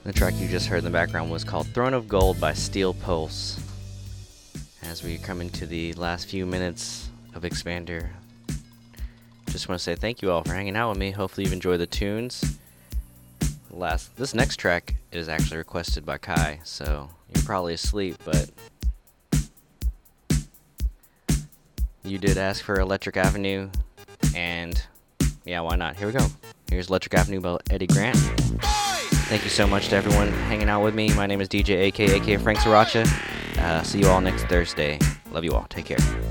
The track you just heard in the background was called Throne of Gold by Steel Pulse. As we come into the last few minutes of Expander, just want to say thank you all for hanging out with me. Hopefully you've enjoyed the tunes. This next track is actually requested by Kai, so you're probably asleep, but you did ask for Electric Avenue, and yeah, why not? Here we go. Here's Electric Avenue by Eddie Grant. Thank you so much to everyone hanging out with me. My name is DJ AK, aka Frank Sriracha. See you all next Thursday. Love you all. Take care.